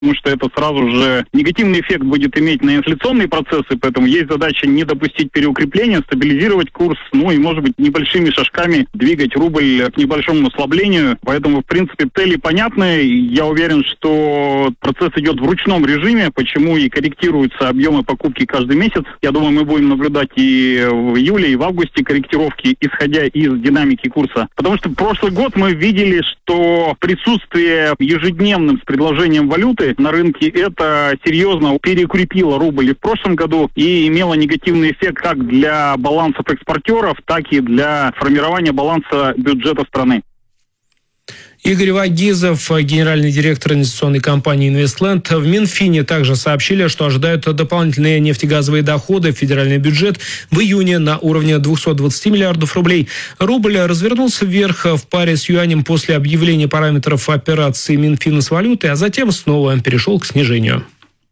потому что это сразу же негативный эффект будет иметь на инфляционные процессы, поэтому есть задача не допустить переукрепления, стабилизировать курс, и, может быть, небольшими шажками двигать рубль к небольшому ослаблению. Поэтому, в принципе, цели понятны. Я уверен, что процесс идет в ручном режиме, почему и корректируются объемы покупки каждый месяц. Я думаю, мы будем наблюдать и в июле, и в августе корректировки, исходя из динамики курса. Потому что прошлый год мы видели, что присутствие ежедневным с предложением валюты на рынке это серьезно переукрепило рубль и в прошлом году и имело негативный эффект как для балансов экспортеров, так и для формирования баланса бюджета страны. Игорь Вагизов, генеральный директор инвестиционной компании «Инвестленд». В Минфине также сообщили, что ожидают дополнительные нефтегазовые доходы в федеральный бюджет в июне на уровне 220 миллиардов рублей. Рубль развернулся вверх в паре с юанем после объявления параметров операции Минфина с валютой, а затем снова перешел к снижению.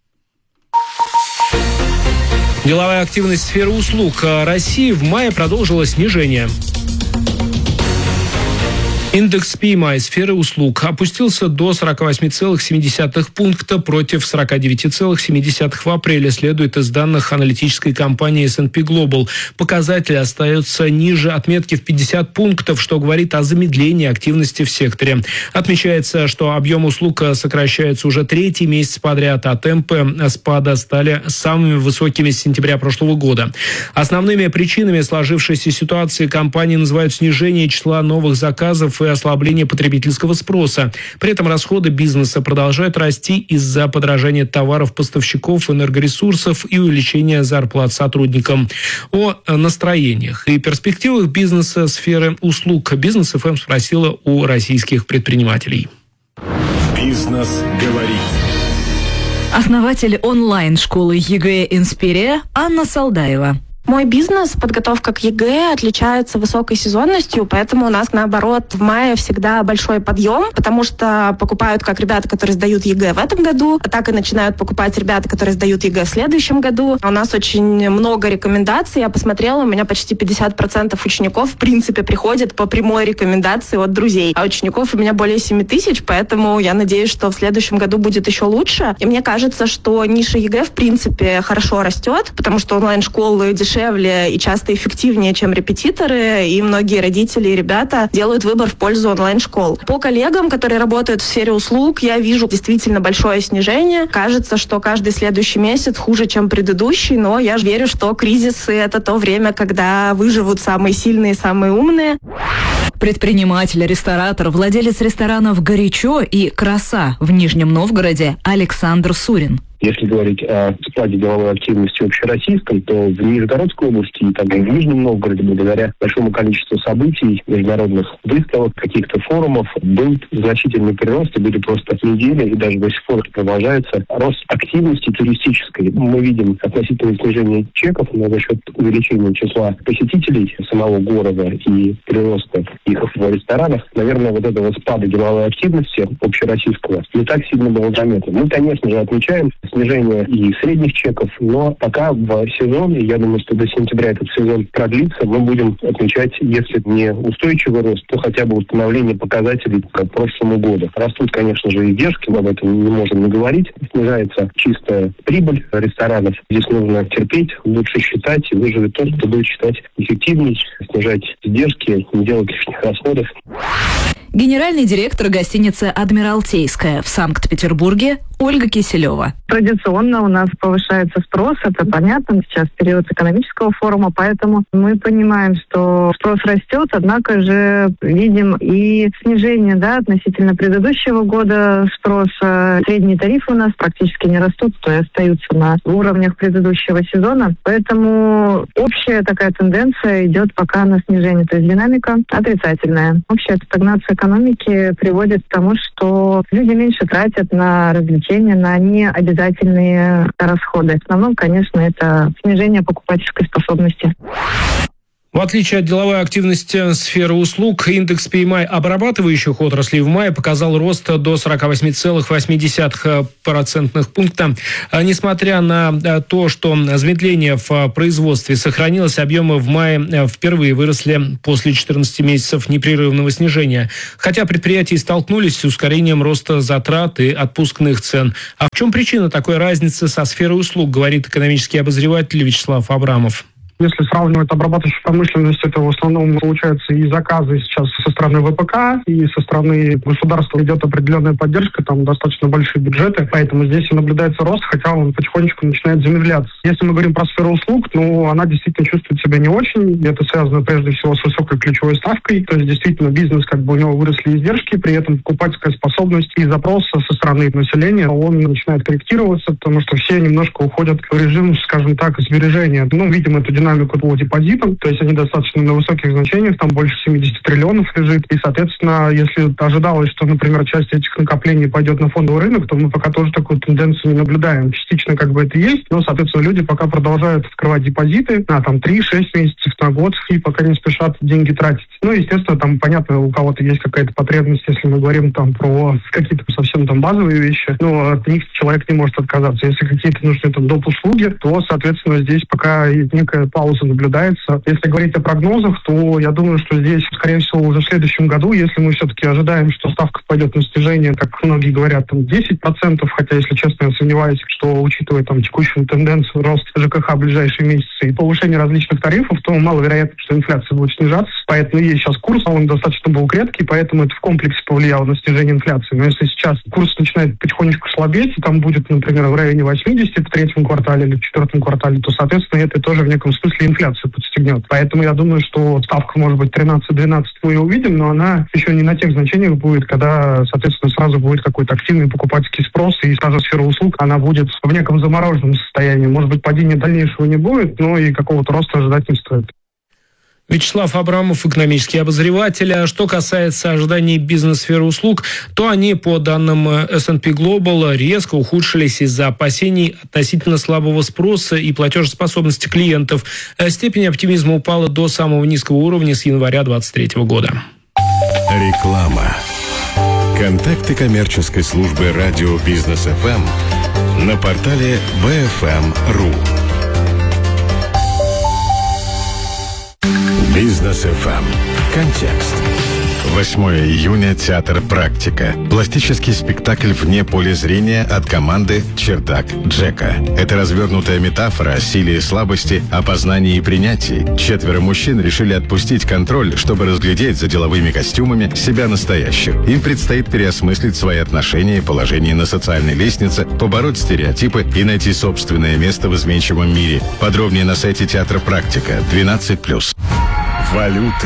Деловая активность сферы услуг России в мае продолжила снижение. Индекс PMI сферы услуг опустился до 48,7 пункта против 49,7 в апреле, следует из данных аналитической компании S&P Global. Показатель остается ниже отметки в 50 пунктов, что говорит о замедлении активности в секторе. Отмечается, что объем услуг сокращается уже третий месяц подряд, а темпы спада стали самыми высокими с сентября прошлого года. Основными причинами сложившейся ситуации компании называют снижение числа новых заказов и ослабление потребительского спроса. При этом расходы бизнеса продолжают расти из-за подорожания товаров поставщиков, энергоресурсов и увеличения зарплат сотрудникам. О настроениях и перспективах бизнеса сферы услуг Бизнес ФМ спросила у российских предпринимателей. Бизнес говорит. Основатель онлайн-школы ЕГЭ «Инспирия» Анна Салдаева. Мой бизнес, подготовка к ЕГЭ, отличается высокой сезонностью, поэтому у нас, наоборот, в мае всегда большой подъем, потому что покупают как ребята, которые сдают ЕГЭ в этом году, так и начинают покупать ребята, которые сдают ЕГЭ в следующем году. У нас очень много рекомендаций. Я посмотрела, у меня почти 50% учеников, в принципе, приходят по прямой рекомендации от друзей. А учеников у меня более 7 тысяч, поэтому я надеюсь, что в следующем году будет еще лучше. И мне кажется, что ниша ЕГЭ, в принципе, хорошо растет, потому что онлайн-школы дешевле и часто эффективнее, чем репетиторы, и многие родители и ребята делают выбор в пользу онлайн-школ. По коллегам, которые работают в сфере услуг, я вижу действительно большое снижение. Кажется, что каждый следующий месяц хуже, чем предыдущий, но я верю, что кризисы — это то время, когда выживут самые сильные, самые умные. Предприниматель, ресторатор, владелец ресторанов «Горячо» и «Краса» в Нижнем Новгороде Александр Сурин. Если говорить о спаде деловой активности общероссийской, то в Нижегородской области и также в Нижнем Новгороде, благодаря большому количеству событий, международных выставок, каких-то форумов, был значительный прирост, и были просто недели, и даже до сих пор продолжается рост активности туристической. Мы видим относительное снижение чеков, но за счет увеличения числа посетителей самого города и прироста их в ресторанах, наверное, вот этого спада деловой активности общероссийского не так сильно было заметно. Мы, конечно же, отмечаем снижение и средних чеков, но пока в сезоне, я думаю, что до сентября этот сезон продлится, мы будем отмечать, если не устойчивый рост, то хотя бы установление показателей к прошлому году. Растут, конечно же, издержки, мы об этом не можем не говорить. Снижается чистая прибыль ресторанов. Здесь нужно терпеть, лучше считать, и выживет тот, кто будет считать эффективней, снижать издержки, не делать лишних расходов. Генеральный директор гостиницы «Адмиралтейская» в Санкт-Петербурге Ольга Киселева. Традиционно у нас повышается спрос, это понятно, сейчас период экономического форума, поэтому мы понимаем, что спрос растет, однако же видим и снижение относительно предыдущего года спроса. Средние тарифы у нас практически не растут, то и остаются на уровнях предыдущего сезона, поэтому общая такая тенденция идет пока на снижение, то есть динамика отрицательная. Общая стагнация экономики приводит к тому, что люди меньше тратят на развлечения, на необязательные расходы. В основном, конечно, это снижение покупательской способности. В отличие от деловой активности сферы услуг, индекс PMI обрабатывающих отраслей в мае показал рост до 48,8% пункта. Несмотря на то, что замедление в производстве сохранилось, объемы в мае впервые выросли после 14 месяцев непрерывного снижения. Хотя предприятия столкнулись с ускорением роста затрат и отпускных цен. А в чем причина такой разницы со сферой услуг, говорит экономический обозреватель Вячеслав Абрамов. Если сравнивать обрабатывающую промышленность, это в основном получается и заказы сейчас со стороны ВПК, и со стороны государства идет определенная поддержка, там достаточно большие бюджеты, поэтому здесь и наблюдается рост, хотя он потихонечку начинает замедляться. Если мы говорим про сферу услуг, она действительно чувствует себя не очень, это связано прежде всего с высокой ключевой ставкой, то есть действительно бизнес, у него выросли издержки, при этом покупательская способность и запрос со стороны населения, он начинает корректироваться, потому что все немножко уходят в режим, скажем так, сбережения. Видим эту динамику по депозитам, то есть они достаточно на высоких значениях, там больше 70 триллионов лежит, и, соответственно, если ожидалось, что, например, часть этих накоплений пойдет на фондовый рынок, то мы пока тоже такую тенденцию не наблюдаем. Частично это есть, но, соответственно, люди пока продолжают открывать депозиты на 3-6 месяцев, на год, и пока не спешат деньги тратить. Естественно, там, понятно, у кого-то есть какая-то потребность, если мы говорим про какие-то совсем базовые вещи, но от них человек не может отказаться. Если какие-то нужны доп. Услуги, то, соответственно, здесь пока некая пауза наблюдается. Если говорить о прогнозах, то я думаю, что здесь, скорее всего, уже в следующем году, если мы все-таки ожидаем, что ставка пойдет на снижение, как многие говорят, 10%, хотя, если честно, я сомневаюсь, что, учитывая текущую тенденцию роста ЖКХ в ближайшие месяцы и повышение различных тарифов, то маловероятно, что инфляция будет снижаться. Поэтому есть сейчас курс, он достаточно был крепкий, поэтому это в комплексе повлияло на снижение инфляции. Но если сейчас курс начинает потихонечку слабеть, и там будет, например, в районе 80 в третьем квартале или в четвертом квартале, то, соответственно, это тоже в неком смысле инфляцию подстегнет. Поэтому я думаю, что ставка, может быть, 13-12 мы ее увидим, но она еще не на тех значениях будет, когда, соответственно, сразу будет какой-то активный покупательский спрос, и сразу сфера услуг, она будет в неком замороженном состоянии. Может быть, падения дальнейшего не будет, но и какого-то роста ожидать не стоит. Вячеслав Абрамов, экономический обозреватель. А что касается ожиданий бизнес-сферы услуг, то они, по данным S&P Global, резко ухудшились из-за опасений относительно слабого спроса и платежеспособности клиентов. Степень оптимизма упала до самого низкого уровня с января 2023 года. Реклама. Контакты коммерческой службы радио Бизнес ФМ на портале BFM.ru. Бизнес ФМ. Контекст. 8 июня. Театр «Практика». Пластический спектакль вне поля зрения от команды «Чердак Джека». Это развернутая метафора о силе и слабости, о познании и принятии. 4 мужчин решили отпустить контроль, чтобы разглядеть за деловыми костюмами себя настоящих. Им предстоит переосмыслить свои отношения и положение на социальной лестнице, побороть стереотипы и найти собственное место в изменчивом мире. Подробнее на сайте театра «Практика». 12+. Валюты.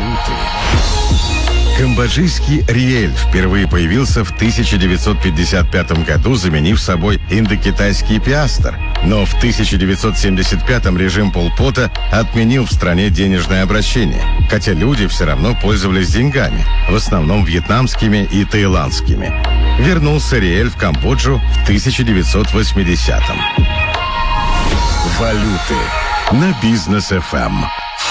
Камбоджийский риэль впервые появился в 1955 году, заменив собой индокитайский пиастр. Но в 1975-м режим Пол Пота отменил в стране денежное обращение, хотя люди все равно пользовались деньгами, в основном вьетнамскими и таиландскими. Вернулся риэль в Камбоджу в 1980-м. Валюты на Бизнес ФМ.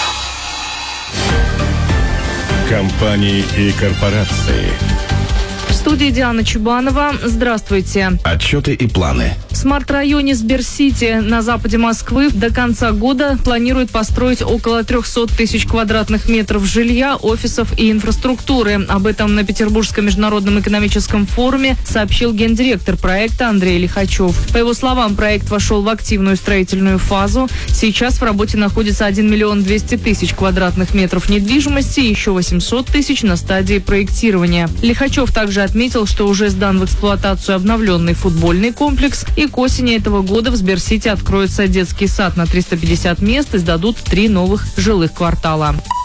Компании и корпорации. В студии Диана Чубанова. Здравствуйте. Отчеты и планы. В смарт-районе Сберсити на западе Москвы до конца года планируют построить около 300 тысяч квадратных метров жилья, офисов и инфраструктуры. Об этом на Петербургском международном экономическом форуме сообщил гендиректор проекта Андрей Лихачев. По его словам, проект вошел в активную строительную фазу. Сейчас в работе находится 1 миллион 200 тысяч квадратных метров недвижимости и еще 800 тысяч на стадии проектирования. Лихачев также отметил, что уже сдан в эксплуатацию обновленный футбольный комплекс, и к осени этого года в Сберсити откроется детский сад на 350 мест и сдадут 3 новых жилых квартала.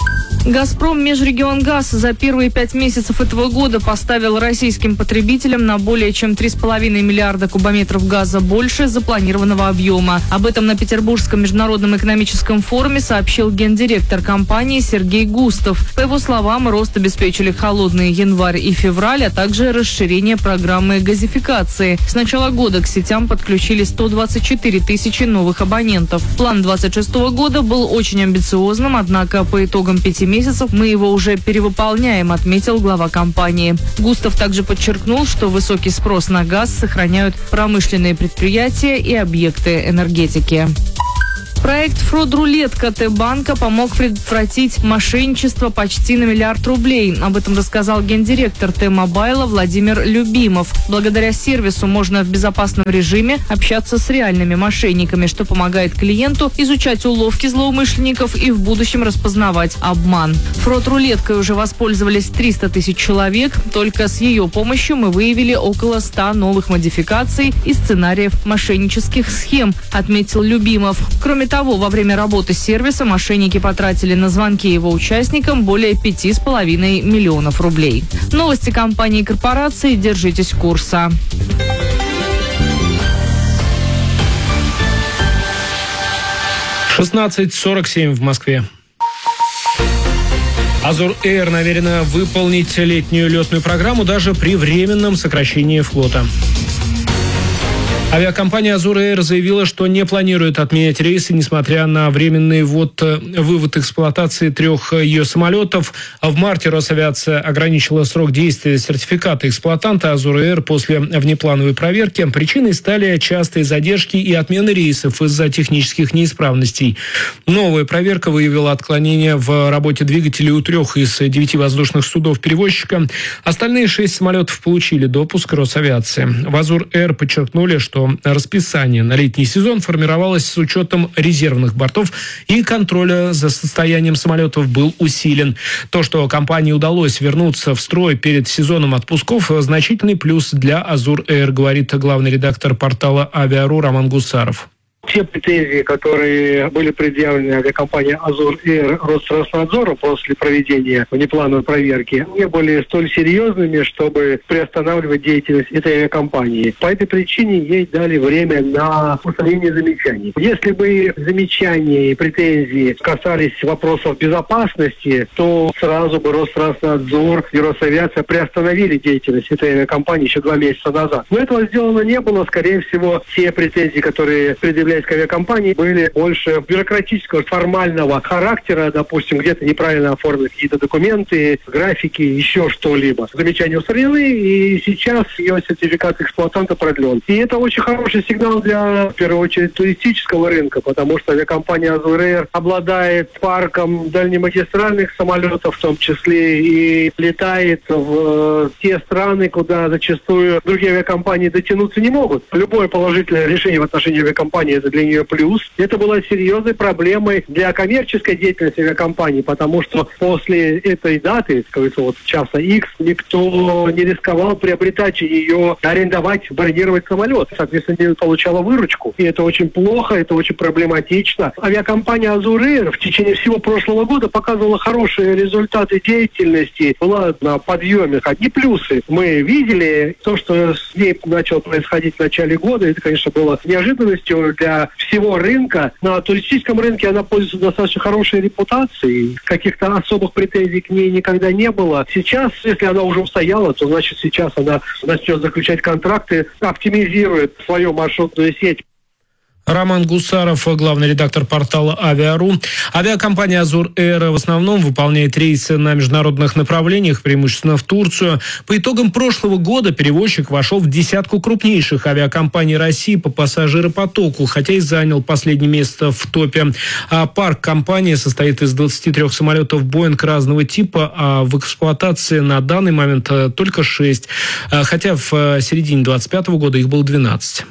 «Газпром» Межрегионгаз за первые 5 месяцев этого года поставил российским потребителям на более чем 3,5 миллиарда кубометров газа больше запланированного объема. Об этом на Петербургском международном экономическом форуме сообщил гендиректор компании Сергей Густов. По его словам, рост обеспечили холодные январь и февраль, а также расширение программы газификации. С начала года к сетям подключили 124 тысячи новых абонентов. План 2026 года был очень амбициозным, однако по итогам 5 месяцев мы его уже перевыполняем, отметил глава компании. Густав также подчеркнул, что высокий спрос на газ сохраняют промышленные предприятия и объекты энергетики. Проект «Фрод-рулетка» Т-банка помог предотвратить мошенничество почти на 1 миллиард рублей. Об этом рассказал гендиректор Т-мобайла Владимир Любимов. Благодаря сервису можно в безопасном режиме общаться с реальными мошенниками, что помогает клиенту изучать уловки злоумышленников и в будущем распознавать обман. «Фрод-рулеткой» уже воспользовались 300 тысяч человек. Только с ее помощью мы выявили около 100 новых модификаций и сценариев мошеннических схем, отметил Любимов. Кроме того, во время работы сервиса мошенники потратили на звонки его участникам более 5,5 миллионов рублей. Новости компании и корпорации. Держитесь курса. — 16:47 в Москве. Азур Эйр намерена выполнить летнюю летную программу даже при временном сокращении флота. Авиакомпания «Азур Эйр» заявила, что не планирует отменять рейсы, несмотря на временный вывод эксплуатации 3 ее самолетов. В марте Росавиация ограничила срок действия сертификата эксплуатанта «Азур Эйр» после внеплановой проверки. Причиной стали частые задержки и отмены рейсов из-за технических неисправностей. Новая проверка выявила отклонения в работе двигателей у 3 из 9 воздушных судов перевозчика. Остальные 6 самолетов получили допуск Росавиации. В «Азур Эйр» подчеркнули, что расписание на летний сезон формировалось с учетом резервных бортов, и контроля за состоянием самолетов был усилен. То, что компании удалось вернуться в строй перед сезоном отпусков, значительный плюс для «Азур Эйр», говорит главный редактор портала «Авиа.ру» Роман Гусаров. Те претензии, которые были предъявлены авиакомпании «Азур Эйр» Росроснадзору после проведения внеплановой проверки, не были столь серьезными, чтобы приостанавливать деятельность этой авиакомпании. По этой причине ей дали время на устранение замечаний. Если бы замечания и претензии касались вопросов безопасности, то сразу бы Росроснадзор и Росавиация приостановили деятельность этой авиакомпании еще 2 месяца назад. Но этого сделано не было. Скорее всего, все претензии, которые предъявляются к авиакомпании, были больше бюрократического, формального характера, допустим, где-то неправильно оформлены какие-то документы, графики, еще что-либо. Замечания устранены, и сейчас ее сертификат эксплуатанта продлен. И это очень хороший сигнал для, в первую очередь, туристического рынка, потому что авиакомпания «Азур Эйр» обладает парком дальнемагистральных самолетов, в том числе, и летает в те страны, куда зачастую другие авиакомпании дотянуться не могут. Любое положительное решение в отношении авиакомпании — это для нее плюс. Это было серьезной проблемой для коммерческой деятельности авиакомпании, потому что после этой даты, скажем, вот часа X, никто не рисковал приобретать ее, арендовать, бронировать самолет. Соответственно, не получала выручку. И это очень плохо, это очень проблематично. Авиакомпания «Азур Эйр» в течение всего прошлого года показывала хорошие результаты деятельности, была на подъеме. Одни плюсы мы видели. То, что с ней начало происходить в начале года, это, конечно, было неожиданностью для всего рынка. На туристическом рынке она пользуется достаточно хорошей репутацией. Каких-то особых претензий к ней никогда не было. Сейчас, если она уже устояла, то значит сейчас она начнет заключать контракты, оптимизирует свою маршрутную сеть. Роман Гусаров, главный редактор портала «Авиа.ру». Авиакомпания «Азур Эйр» в основном выполняет рейсы на международных направлениях, преимущественно в Турцию. По итогам прошлого года перевозчик вошел в десятку крупнейших авиакомпаний России по пассажиропотоку, хотя и занял последнее место в топе. А парк компании состоит из 23 самолетов «Боинг» разного типа, а в эксплуатации на данный момент только 6, хотя в середине 2025 года их было 12.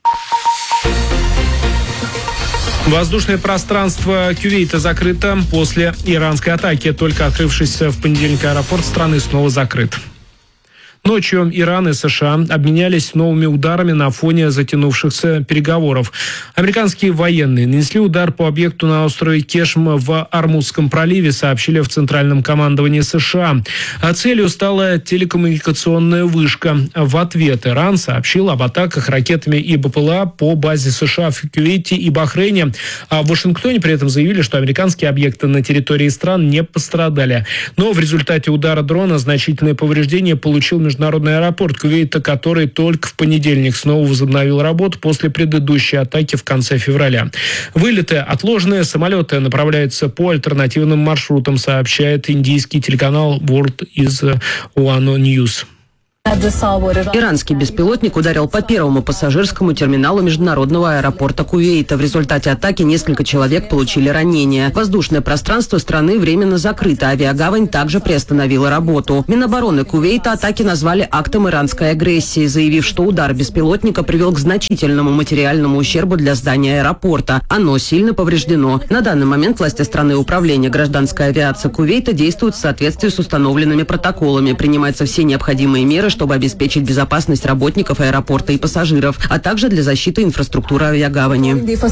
Воздушное пространство Кувейта закрыто после иранской атаки. Только открывшийся в понедельник аэропорт страны снова закрыт. Ночью Иран и США обменялись новыми ударами на фоне затянувшихся переговоров. Американские военные нанесли удар по объекту на острове Кешм в Ормузском проливе, сообщили в Центральном командовании США. А целью стала телекоммуникационная вышка. В ответ Иран сообщил об атаках ракетами и БПЛА по базе США в Кувейте и Бахрейне. А в Вашингтоне при этом заявили, что американские объекты на территории стран не пострадали. Но в результате удара дрона значительное повреждение получил международный аэропорт Кувейта, который только в понедельник снова возобновил работу после предыдущей атаки в конце февраля. Вылеты отложенные, самолеты направляются по альтернативным маршрутам, сообщает индийский телеканал World is One News. Иранский беспилотник ударил по первому пассажирскому терминалу международного аэропорта Кувейта. В результате атаки несколько человек получили ранения. Воздушное пространство страны временно закрыто. Авиагавань также приостановила работу. Минобороны Кувейта атаки назвали актом иранской агрессии, заявив, что удар беспилотника привел к значительному материальному ущербу для здания аэропорта. Оно сильно повреждено. На данный момент власти страны управления гражданской авиации Кувейта действуют в соответствии с установленными протоколами. Принимаются все необходимые меры, чтобы обеспечить безопасность работников аэропорта и пассажиров, а также для защиты инфраструктуры авиагавани.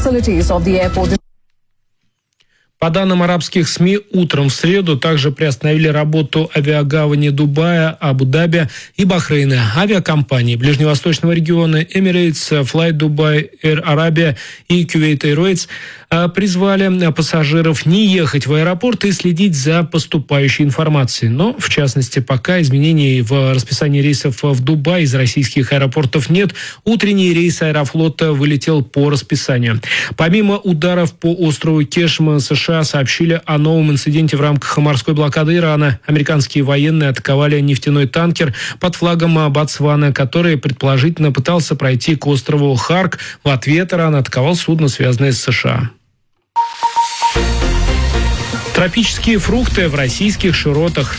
По данным арабских СМИ, утром в среду также приостановили работу авиагавани Дубая, Абу-Даби и Бахрейна. Авиакомпании ближневосточного региона Emirates, Fly Dubai, Air Arabia и Kuwait Airways призвали пассажиров не ехать в аэропорт и следить за поступающей информацией. Но, в частности, пока изменений в расписании рейсов в Дубай из российских аэропортов нет, утренний рейс Аэрофлота вылетел по расписанию. Помимо ударов по острову Кешм, США сообщили о новом инциденте в рамках морской блокады Ирана. Американские военные атаковали нефтяной танкер под флагом Ботсваны, который предположительно пытался пройти к острову Харк. В ответ Иран атаковал судно, связанное с США. Тропические фрукты в российских широтах.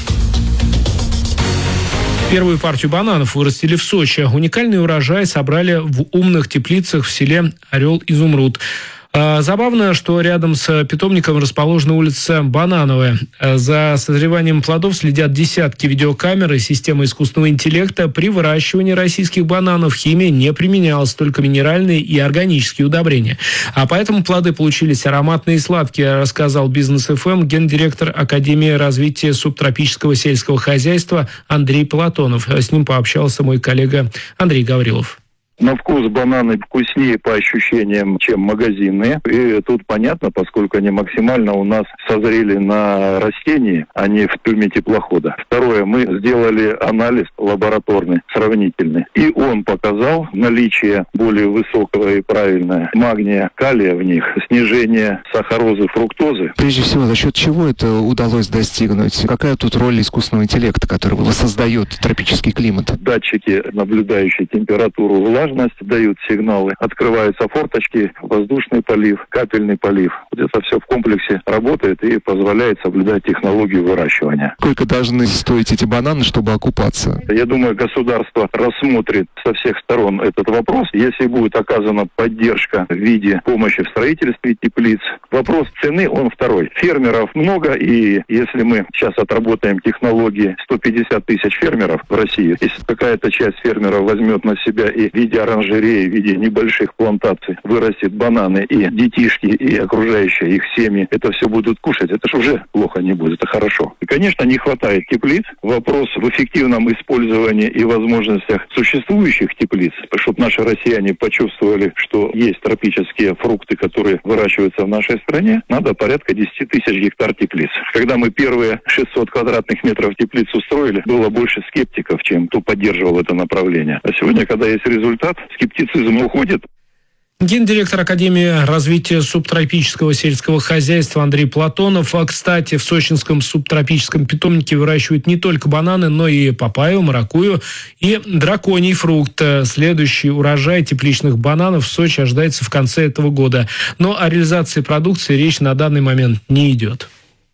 Первую партию бананов вырастили в Сочи. Уникальный урожай собрали в умных теплицах в селе Орел-Изумруд. Забавно, что рядом с питомником расположена улица Банановая. За созреванием плодов следят десятки видеокамер и системы искусственного интеллекта. При выращивании российских бананов химия не применялась, только минеральные и органические удобрения. А поэтому плоды получились ароматные и сладкие, рассказал Бизнес ФМ гендиректор Академии развития субтропического сельского хозяйства Андрей Платонов. С ним пообщался мой коллега Андрей Гаврилов. На вкус бананы вкуснее по ощущениям, чем магазинные. И тут понятно, поскольку они максимально у нас созрели на растении, а не в трюме теплохода. Второе, мы сделали анализ лабораторный, сравнительный. И он показал наличие более высокого и правильного магния, калия в них, снижение сахарозы, фруктозы. Прежде всего, за счет чего это удалось достигнуть? Какая тут роль искусственного интеллекта, который воссоздает тропический климат? Датчики, наблюдающие температуру, влажность, дают сигналы. Открываются форточки, воздушный полив, капельный полив. Вот это все в комплексе работает и позволяет соблюдать технологию выращивания. Сколько должны стоить эти бананы, чтобы окупаться? Я думаю, государство рассмотрит со всех сторон этот вопрос. Если будет оказана поддержка в виде помощи в строительстве теплиц, вопрос цены, он второй. Фермеров много, и если мы сейчас отработаем технологии 150 тысяч фермеров в России, если какая-то часть фермеров возьмет на себя и в виде оранжереи, в виде небольших плантаций вырастет бананы, и детишки, и окружающие их семьи это все будут кушать, это же уже плохо не будет, это хорошо. И, конечно, не хватает теплиц. Вопрос в эффективном использовании и возможностях существующих теплиц, чтобы наши россияне почувствовали, что есть тропические фрукты, которые выращиваются в нашей стране, надо порядка 10 тысяч гектар теплиц. Когда мы первые 600 квадратных метров теплиц устроили, было больше скептиков, чем кто поддерживал это направление. А сегодня, когда есть результат, скептицизм уходит. Гендиректор Академии развития субтропического сельского хозяйства Андрей Платонов. А, кстати, в сочинском субтропическом питомнике выращивают не только бананы, но и папайю, маракую и драконий фрукт. Следующий урожай тепличных бананов в Сочи ожидается в конце этого года. Но о реализации продукции речь на данный момент не идет.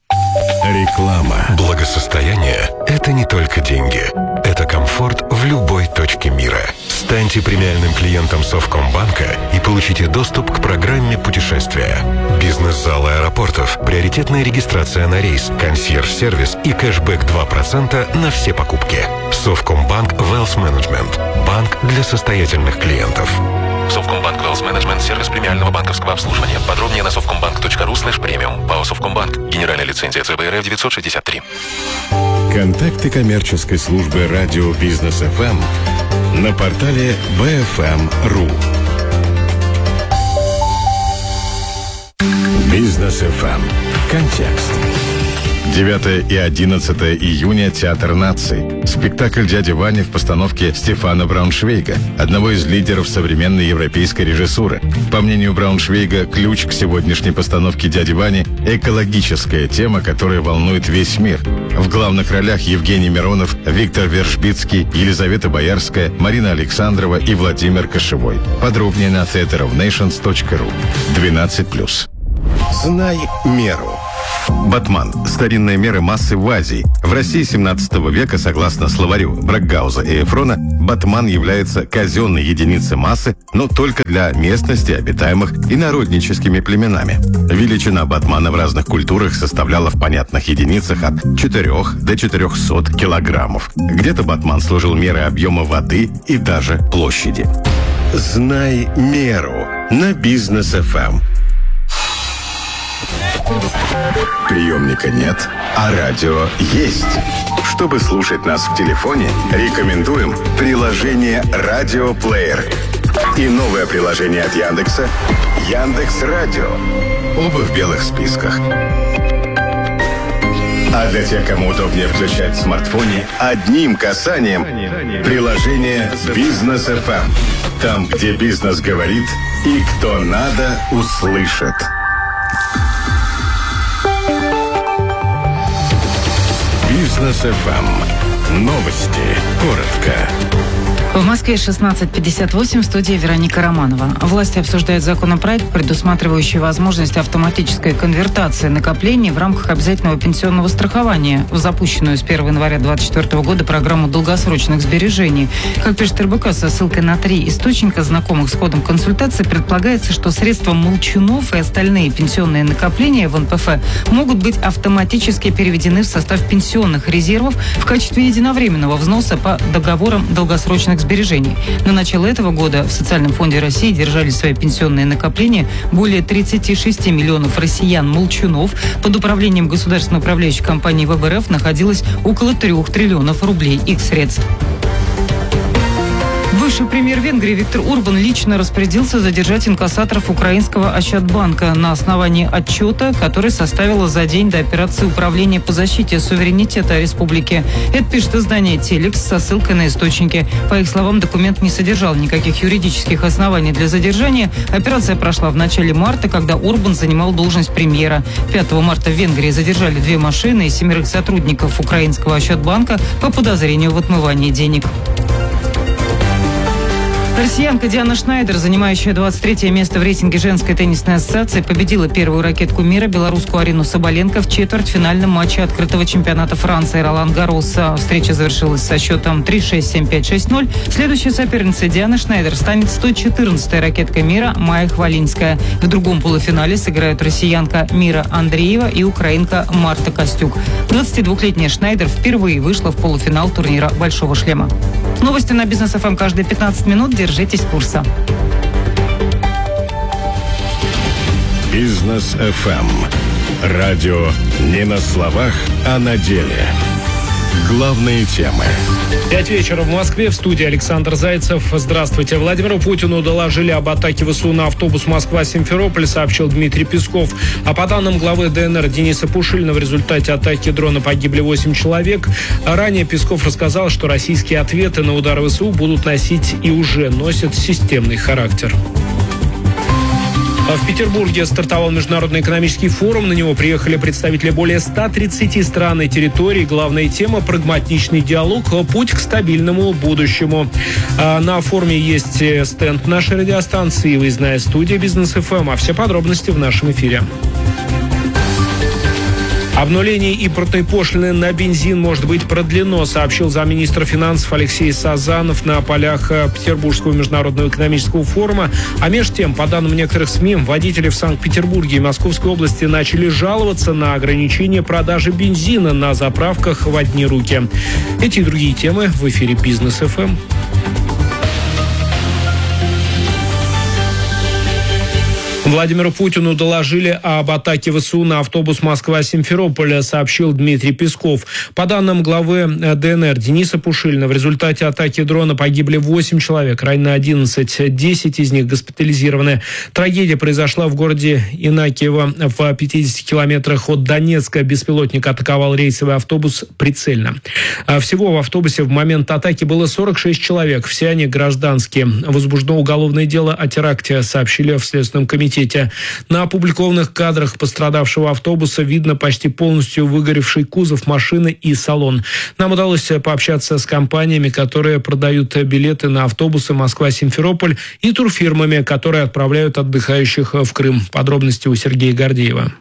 Реклама. Благосостояние – это не только деньги. Это комфорт в любой точке мира. Станьте премиальным клиентом Совкомбанка и получите доступ к программе путешествия. Бизнес-зал аэропортов, приоритетная регистрация на рейс, консьерж-сервис и кэшбэк 2% на все покупки. Совкомбанк Wealth Management. Банк для состоятельных клиентов. Совкомбанк Wealth Management — сервис премиального банковского обслуживания. Подробнее на совкомбанк.ру/премиум. ПАО Совкомбанк. Генеральная лицензия ЦБРФ 963. Контакты коммерческой службы радио Бизнес ФМ на портале bfm.ru. Бизнес ФМ. Контекст. 9 и 11 июня Театр наций. Спектакль «Дяди Вани» в постановке Стефана Брауншвейга, одного из лидеров современной европейской режиссуры. По мнению Брауншвейга, ключ к сегодняшней постановке «Дяди Вани» – экологическая тема, которая волнует весь мир. В главных ролях Евгений Миронов, Виктор Вершбицкий, Елизавета Боярская, Марина Александрова и Владимир Кошевой. Подробнее на theaterofnations.ru. 12+. Знай меру. Батман – старинная мера массы в Азии. В России 17 века, согласно словарю Брагауза и Эфрона, батман является казенной единицей массы, но только для местностей, обитаемых инородническими племенами. Величина батмана в разных культурах составляла в понятных единицах от 4 до 400 килограммов. Где-то батман служил мерой объема воды и даже площади. Знай меру на Бизнес ФМ. Приемника нет, а радио есть. Чтобы слушать нас в телефоне, рекомендуем приложение «Радиоплеер» и новое приложение от Яндекса «Яндекс.Радио». Оба в белых списках. А для тех, кому удобнее включать в смартфоне, одним касанием приложение «Бизнес ФМ». Там, где бизнес говорит и кто надо, услышит. Бизнес ФМ. Новости. Коротко. В Москве 16:58, в студии Вероника Романова. Власти обсуждают законопроект, предусматривающий возможность автоматической конвертации накоплений в рамках обязательного пенсионного страхования в запущенную с 1 января 2024 года программу долгосрочных сбережений. Как пишет РБК со ссылкой на 3 источника, знакомых с ходом консультации, предполагается, что средства молчунов и остальные пенсионные накопления в НПФ могут быть автоматически переведены в состав пенсионных резервов в качестве единовременного взноса по договорам долгосрочных сбережений. На начало этого года в Социальном фонде России держали свои пенсионные накопления более 36 миллионов россиян-молчунов. Под управлением государственной управляющей компании ВБРФ находилось около 3 триллионов рублей их средств. Бывший премьер Венгрии Виктор Орбан лично распорядился задержать инкассаторов украинского Ощадбанка на основании отчета, который составила за день до операции управления по защите суверенитета республики. Это пишет издание «Телекс» со ссылкой на источники. По их словам, документ не содержал никаких юридических оснований для задержания. Операция прошла в начале марта, когда Орбан занимал должность премьера. 5 марта в Венгрии задержали 2 машины и 7 сотрудников украинского Ощадбанка по подозрению в отмывании денег. Россиянка Диана Шнайдер, занимающая 23-е место в рейтинге женской теннисной ассоциации, победила первую ракетку мира, белорусскую Арину Соболенко, в четвертьфинальном матче открытого чемпионата Франции Ролан-Гарроса. Встреча завершилась со счетом 3-6, 7-5, 6-0. Следующей соперницей Дианы Шнайдер станет 114-я ракетка мира Майя Хвалинская. В другом полуфинале сыграют россиянка Мира Андреева и украинка Марта Костюк. 22-летняя Шнайдер впервые вышла в полуфинал турнира «Большого шлема». Новости на Бизнес ФМ каждые 15 минут. Держитесь курса. Бизнес ФМ. Радио не на словах, а на деле. Главные темы. 5 вечера в Москве. В студии Александр Зайцев. Здравствуйте. Владимиру Путину доложили об атаке ВСУ на автобус Москва-Симферополь, сообщил Дмитрий Песков. А по данным главы ДНР Дениса Пушилина, в результате атаки дрона погибли 8 человек. Ранее Песков рассказал, что российские ответы на удары ВСУ будут носить и уже носят системный характер. В Петербурге стартовал Международный экономический форум. На него приехали представители более 130 стран и территорий. Главная тема – прагматичный диалог, путь к стабильному будущему. На форуме есть стенд нашей радиостанции и выездная студия Бизнес ФМ. А все подробности в нашем эфире. Обнуление импортной пошлины на бензин может быть продлено, сообщил замминистра финансов Алексей Сазанов на полях Петербургского международного экономического форума. А между тем, по данным некоторых СМИ, водители в Санкт-Петербурге и Московской области начали жаловаться на ограничение продажи бензина на заправках в одни руки. Эти и другие темы в эфире Бизнес ФМ. Владимиру Путину доложили об атаке ВСУ на автобус Москва-Симферополь, сообщил Дмитрий Песков. По данным главы ДНР Дениса Пушилина, в результате атаки дрона погибли 8 человек, ранено 11, 10 из них госпитализированы. Трагедия произошла в городе Инакиево в 50 километрах от Донецка. Беспилотник атаковал рейсовый автобус прицельно. Всего в автобусе в момент атаки было 46 человек, все они гражданские. Возбуждено уголовное дело о теракте, сообщили в Следственном комитете. На опубликованных кадрах пострадавшего автобуса видно почти полностью выгоревший кузов машины и салон. Нам удалось пообщаться с компаниями, которые продают билеты на автобусы Москва-Симферополь, и турфирмами, которые отправляют отдыхающих в Крым. Подробности у Сергея Гордеева.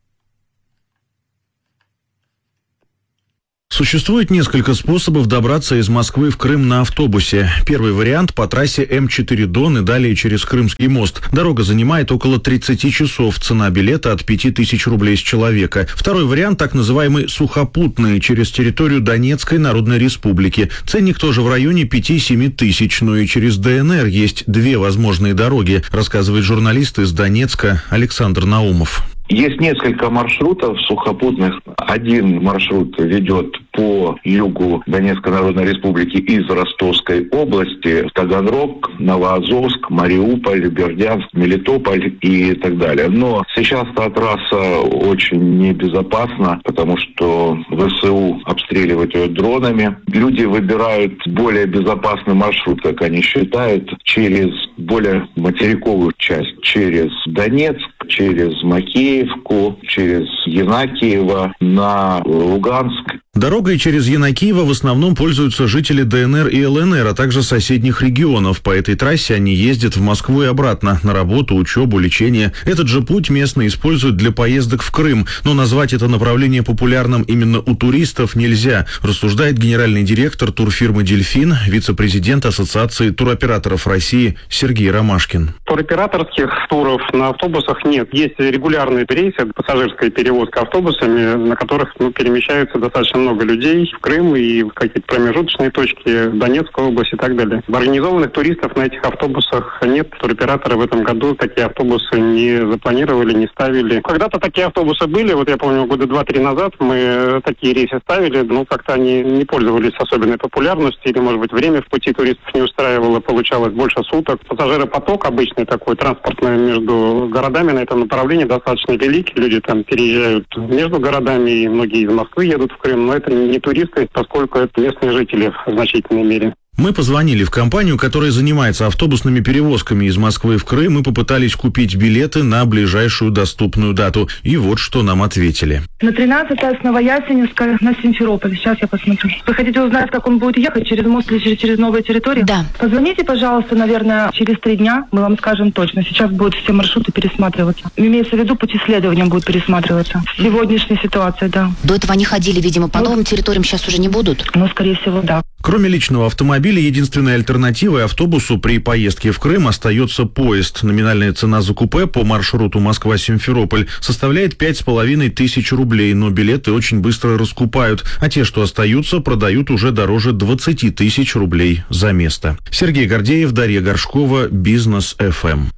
Существует несколько способов добраться из Москвы в Крым на автобусе. Первый вариант по трассе М4 Дон и далее через Крымский мост. Дорога занимает около 30 часов. Цена билета от 5000 рублей с человека. Второй вариант так называемый сухопутный через территорию Донецкой Народной Республики. Ценник тоже в районе 5-7 тысяч. Но и через ДНР есть две возможные дороги, рассказывает журналист из Донецка Александр Наумов. Есть несколько маршрутов сухопутных. Один маршрут ведет по югу Донецкой Народной Республики из Ростовской области в Таганрог, Новоазовск, Мариуполь, Бердянск, Мелитополь и так далее. Но сейчас эта трасса очень небезопасна, потому что ВСУ обстреливают ее дронами. Люди выбирают более безопасный маршрут, как они считают, через более материковую часть, через Донецк, через Макеевку, через Янакиево на Луганск. Дорогой через Янакиево в основном пользуются жители ДНР и ЛНР, а также соседних регионов. По этой трассе они ездят в Москву и обратно на работу, учебу, лечение. Этот же путь местные используют для поездок в Крым. Но назвать это направление популярным именно у туристов нельзя, рассуждает генеральный директор турфирмы «Дельфин», вице-президент Ассоциации туроператоров России Сергей Ромашкин. Туроператорских туров на автобусах нет. Есть регулярные рейсы, пассажирская перевозка автобусами, на которых перемещаются достаточно много людей в Крым и в какие-то промежуточные точки, в Донецкую область и так далее. Организованных туристов на этих автобусах нет. Туроператоры в этом году такие автобусы не запланировали, не ставили. Когда-то такие автобусы были, вот я помню, года 2-3 назад мы такие рейсы ставили, но как-то они не пользовались особенной популярностью, или, может быть, время в пути туристов не устраивало, получалось больше суток. Пассажиропоток обычный такой, транспортный между городами на этом направлении достаточно великий. Люди там переезжают между городами, и многие из Москвы едут в Крым, но это не туристы, поскольку это местные жители в значительной мере. Мы позвонили в компанию, которая занимается автобусными перевозками из Москвы в Крым, и попытались купить билеты на ближайшую доступную дату. И вот что нам ответили. На 13-е с Новоясеневска на Симферополь. Сейчас я посмотрю. Вы хотите узнать, как он будет ехать, через мост или через новые территории? Да. Позвоните, пожалуйста, наверное, через 3 дня. Мы вам скажем точно. Сейчас будут все маршруты пересматриваться. Имеется в виду, пути следования будут пересматриваться. В сегодняшней ситуации, да. До этого они ходили, видимо, по новым территориям, сейчас уже не будут? Ну, скорее всего, да. Кроме личного автомобиля, единственной альтернативой автобусу при поездке в Крым остается поезд. Номинальная цена за купе по маршруту Москва-Симферополь составляет 5500 рублей, но билеты очень быстро раскупают, а те, что остаются, продают уже дороже 20 тысяч рублей за место. Сергей Гордеев, Дарья Горшкова, Бизнес ФМ.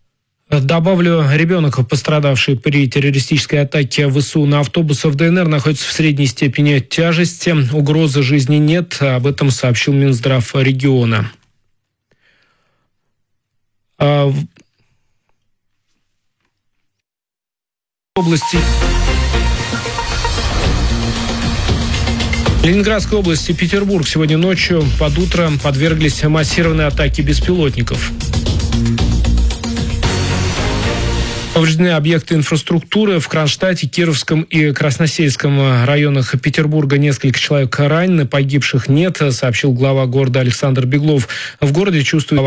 Добавлю, ребенок, пострадавший при террористической атаке ВСУ на автобусы в ДНР, находится в средней степени тяжести. Угрозы жизни нет. Об этом сообщил Минздрав региона. В области Ленинградской области, Петербург сегодня ночью под утро подверглись массированной атаке беспилотников. Повреждены объекты инфраструктуры в Кронштадте, Кировском и Красносельском районах Петербурга. Несколько человек ранены, погибших нет, сообщил глава города Александр Беглов. В городе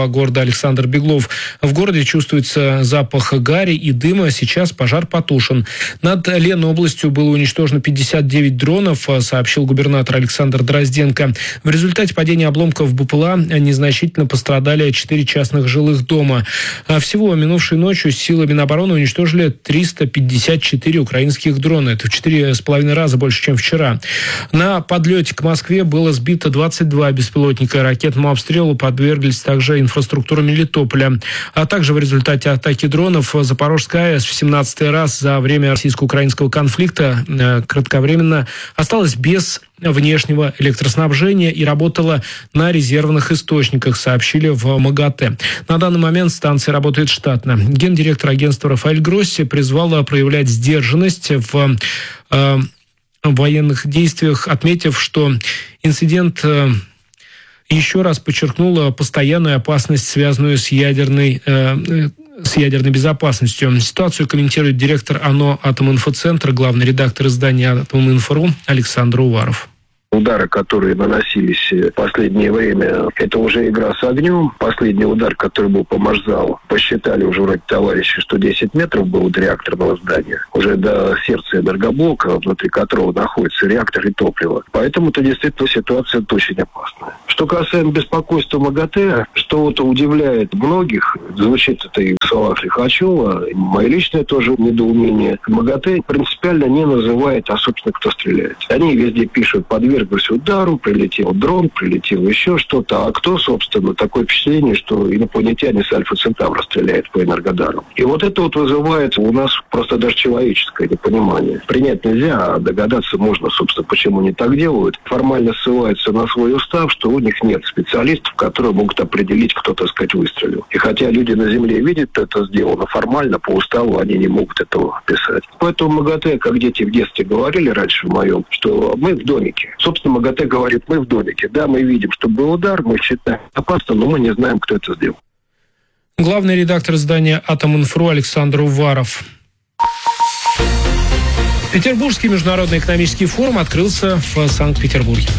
чувствуется запах гари и дыма. Сейчас пожар потушен. Над Ленобластью было уничтожено 59 дронов, сообщил губернатор Александр Дрозденко. В результате падения обломков БПЛА незначительно пострадали 4 частных жилых дома. Всего минувшей ночью силы Минобороны уничтожили 354 украинских дрона. Это в 4,5 раза больше, чем вчера. На подлете к Москве было сбито 22 беспилотника. Ракетному обстрелу подверглись также инфраструктура Мелитополя. А также в результате атаки дронов Запорожская АЭС в 17-й раз за время российско-украинского конфликта кратковременно осталась без внешнего электроснабжения и работала на резервных источниках, сообщили в МАГАТЭ. На данный момент станция работает штатно. Гендиректор агентства Рафаэль Гросси призвал проявлять сдержанность в военных действиях, отметив, что инцидент еще раз подчеркнул постоянную опасность, связанную с ядерной безопасностью. Ситуацию комментирует директор ОНО «Атоминфоцентр», главный редактор издания «Атоминфо.ру» Александр Уваров. Удары, которые наносились в последнее время, это уже игра с огнем. Последний удар, который был по Машзалу, посчитали уже вроде товарищи, что 10 метров было до реакторного здания. Уже до сердца энергоблока, внутри которого находится реактор и топливо. Поэтому-то действительно ситуация очень опасная. Что касаемо беспокойства МАГАТЭ, что вот удивляет многих, звучит это и в словах Лихачева, мое личное тоже недоумение. МАГАТЭ принципиально не называет, собственно, кто стреляет. Они везде пишут подверглись удару, прилетел дрон, прилетело еще что-то. А кто, собственно, такое впечатление, что инопланетяне с Альфа Центавра стреляют по Энергодару. И вот это вот вызывает у нас просто даже человеческое непонимание. Принять нельзя, а догадаться можно, собственно, почему они так делают. Формально ссылаются на свой устав, что у них нет специалистов, которые могут определить, кто, так сказать, выстрелил. И хотя люди на Земле видят это сделано, формально по уставу они не могут этого писать. Поэтому МАГАТЭ, как дети в детстве говорили раньше в моем, что мы в домике. Собственно, МАГАТЭ говорит, мы в домике. Да, мы видим, что был удар, мы считаем опасно, но мы не знаем, кто это сделал. Главный редактор издания «Атоминфо.ру» Александр Уваров. Петербургский международный экономический форум открылся в Санкт-Петербурге.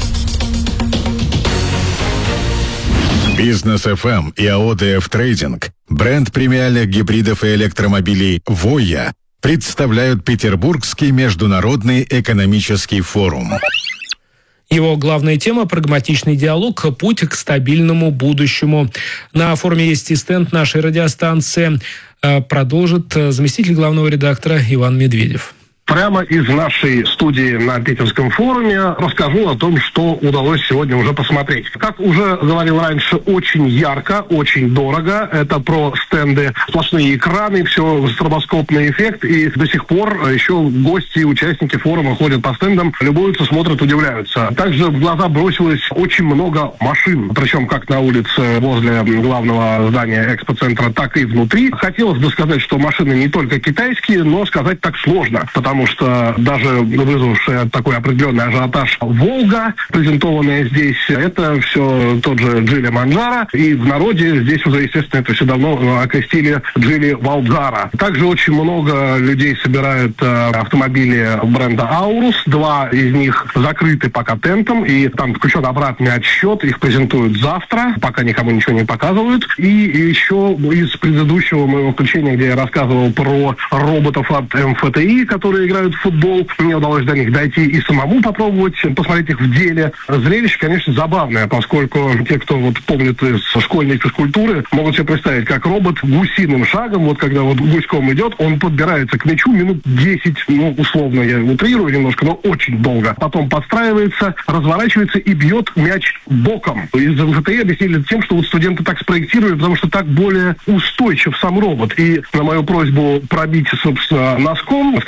Бизнес FM и АОДФ Трейдинг, бренд премиальных гибридов и электромобилей «Воя», представляют Петербургский международный экономический форум. Его главная тема – прагматичный диалог, путь к стабильному будущему. На форуме есть и стенд нашей радиостанции. Продолжит заместитель главного редактора Иван Медведев. Прямо из нашей студии на Питерском форуме расскажу о том, что удалось сегодня уже посмотреть. Как уже говорил раньше, очень ярко, очень дорого. Это про стенды, сплошные экраны, все стробоскопный эффект. И до сих пор еще гости и участники форума ходят по стендам, любуются, смотрят, удивляются. Также в глаза бросилось очень много машин. Причем как на улице возле главного здания экспоцентра, так и внутри. Хотелось бы сказать, что машины не только китайские, но сказать так сложно. Потому что даже вызвавшая такой определенный ажиотаж «Волга», презентованная здесь, это все тот же Джили Манджаро. И в народе здесь уже, естественно, это все давно окрестили Джили Валдзара. Также очень много людей собирают автомобили бренда Аурус. 2 из них закрыты пока тентом, и там включен обратный отсчет. Их презентуют завтра, пока никому ничего не показывают. И еще из предыдущего моего включения, где я рассказывал про роботов от МФТИ, которые играют в футбол. Мне удалось до них дойти и самому попробовать посмотреть их в деле. Зрелище, конечно, забавное, поскольку те, кто вот помнит из школьной физкультуры, могут себе представить, как робот гусиным шагом, вот когда вот гуськом идет, он подбирается к мячу минут 10, ну, условно, я утрирую немножко, но очень долго. Потом подстраивается, разворачивается и бьет мяч боком. Из МФТИ объяснили тем, что вот студенты так спроектировали, потому что так более устойчив сам робот. И на мою просьбу пробить, собственно, носком, сказали, можно,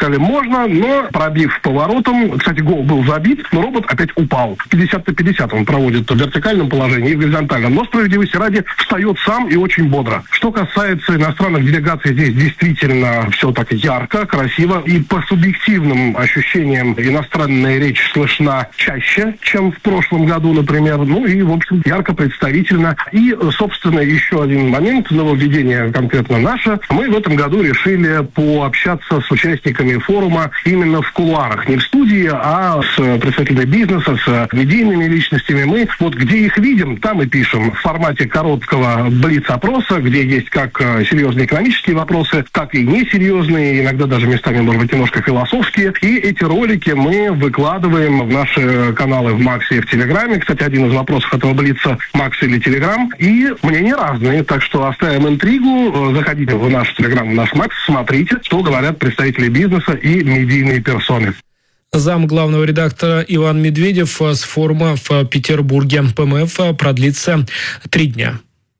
можно, но пробив поворотом, кстати, гол был забит, но робот опять упал. 50 на 50 он проводит в вертикальном положении и в горизонтальном. Но справедливости ради встает сам и очень бодро. Что касается иностранных делегаций, здесь действительно все так ярко, красиво. И по субъективным ощущениям иностранная речь слышна чаще, чем в прошлом году, например. Ну и, в общем, ярко, представительно. И, собственно, еще один момент, нововведение конкретно наше. Мы в этом году решили пообщаться с участниками форума именно в кулуарах. Не в студии, а с представителями бизнеса, с медийными личностями. Мы вот где их видим, там и пишем. В формате короткого блиц-опроса, где есть как серьезные экономические вопросы, так и несерьезные, иногда даже местами, может быть, немножко философские. И эти ролики мы выкладываем в наши каналы в Максе и в Телеграме. Кстати, один из вопросов этого блица — Макс или Телеграм. И мнения разные, так что оставим интригу. Заходите в наш Телеграм, в наш Макс, смотрите, что говорят представители бизнеса и медийные персоны. Зам главного редактора Иван Медведев с форума в Петербурге. ПМФ продлится 3 дня.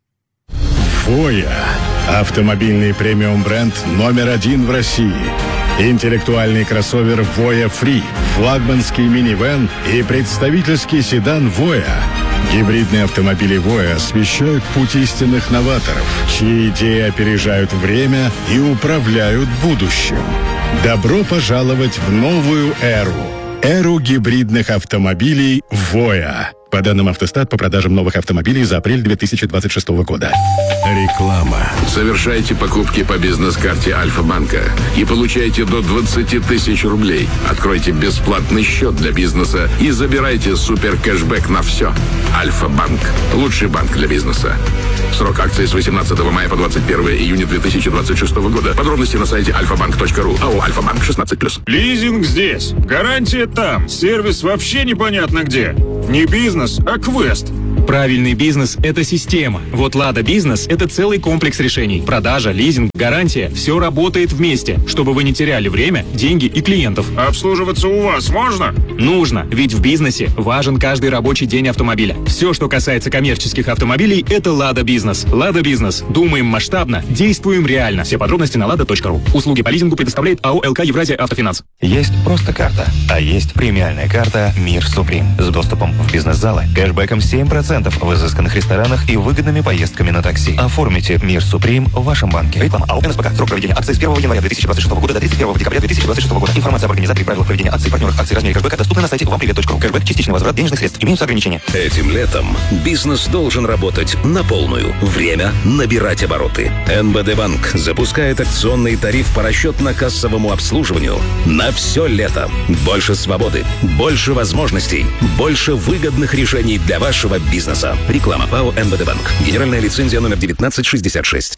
Voya – автомобильный премиум-бренд номер 1 в России. Интеллектуальный кроссовер Voya Free, флагманский минивэн и представительский седан Voya. Гибридные автомобили Voya освещают путь истинных новаторов, чьи идеи опережают время и управляют будущим. Добро пожаловать в новую эру. Эру гибридных автомобилей Voya. По данным Автостат, по продажам новых автомобилей за апрель 2026 года. Реклама. Совершайте покупки по бизнес-карте Альфа-банка и получайте до 20 тысяч рублей. Откройте бесплатный счет для бизнеса и забирайте супер кэшбэк на все. Альфа-банк. Лучший банк для бизнеса. Срок акции с 18 мая по 21 июня 2026 года. Подробности на сайте alfabank.ru. АО «Альфа-банк» 16+. Лизинг здесь. Гарантия там. Сервис вообще непонятно где. Не бизнес, а квест. Правильный бизнес – это система. Вот «Лада Бизнес» – это целый комплекс решений. Продажа, лизинг, гарантия – все работает вместе, чтобы вы не теряли время, деньги и клиентов. Обслуживаться у вас можно? Нужно, ведь в бизнесе важен каждый рабочий день автомобиля. Все, что касается коммерческих автомобилей – это «Лада Бизнес». «Лада Бизнес». Думаем масштабно, действуем реально. Все подробности на lada.ru. Услуги по лизингу предоставляет АО «ЛК Евразия Автофинанс». Есть просто карта, а есть премиальная карта «Мир Суприм» с доступом в бизнес-залы, кэшбэком 7% в изысканных ресторанах и выгодными поездками на такси. Оформите «Мир Суприм» в вашем банке. Реклама АО НСПК. Срок проведения акции с 1 января 2026 года до 31 декабря 2026 года. Информация об организаторе и правилах проведения акций, партнерах акций, размере кэшбэка доступна на сайте вампривет.ру. Кэшбэк, частичный возврат денежных средств. Имеются ограничения. Этим летом бизнес должен работать на полную. Время набирать обороты. НБД Банк запускает акционный тариф по расчетно-кассовому обслуживанию на все лето. Больше свободы, больше возможностей, больше выгодных решений для вашего бизнеса. Реклама ПАО НБД Банк. Генеральная лицензия номер 1966.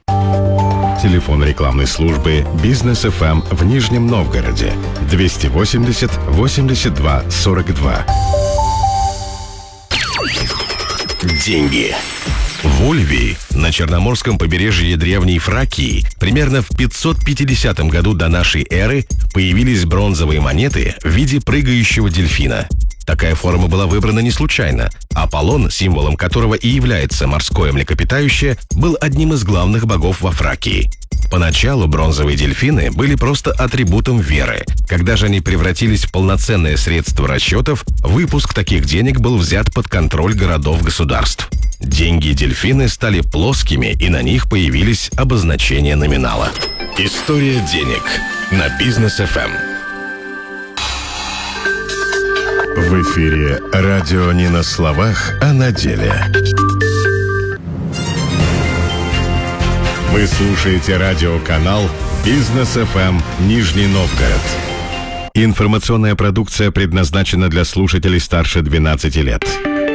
Телефон рекламной службы «Бизнес ФМ» в Нижнем Новгороде 280 82 42. Деньги. В Ульвии, на Черноморском побережье древней Фракии, примерно в 550 году до нашей эры появились бронзовые монеты в виде прыгающего дельфина. Такая форма была выбрана не случайно. Аполлон, символом которого и является морское млекопитающее, был одним из главных богов во Фракии. Поначалу бронзовые дельфины были просто атрибутом веры. Когда же они превратились в полноценное средство расчетов, выпуск таких денег был взят под контроль городов-государств. Деньги-дельфины стали плоскими, и на них появились обозначения номинала. История денег на Бизнес ФМ. В эфире радио не на словах, а на деле. Вы слушаете радиоканал «Бизнес ФМ» Нижний Новгород. Информационная продукция предназначена для слушателей старше 12 лет.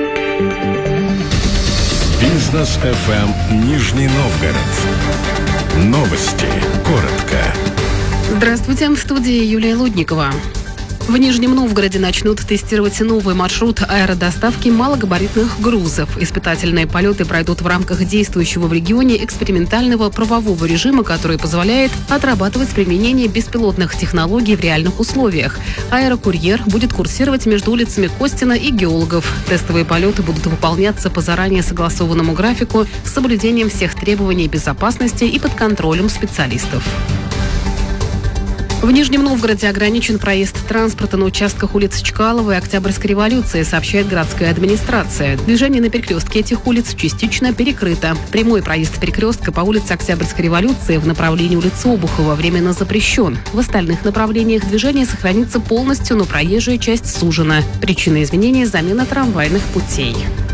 «Бизнес ФМ» Нижний Новгород. Новости. Коротко. Здравствуйте, в студии Юлия Лудникова. В Нижнем Новгороде начнут тестировать новый маршрут аэродоставки малогабаритных грузов. Испытательные полеты пройдут в рамках действующего в регионе экспериментального правового режима, который позволяет отрабатывать применение беспилотных технологий в реальных условиях. Аэрокурьер будет курсировать между улицами Костина и Геологов. Тестовые полеты будут выполняться по заранее согласованному графику с соблюдением всех требований безопасности и под контролем специалистов. В Нижнем Новгороде ограничен проезд транспорта на участках улиц Чкалова и Октябрьской революции, сообщает городская администрация. Движение на перекрестке этих улиц частично перекрыто. Прямой проезд перекрестка по улице Октябрьской революции в направлении улицы Обухова временно запрещен. В остальных направлениях движение сохранится полностью, но проезжая часть сужена. Причина изменения – замена трамвайных путей.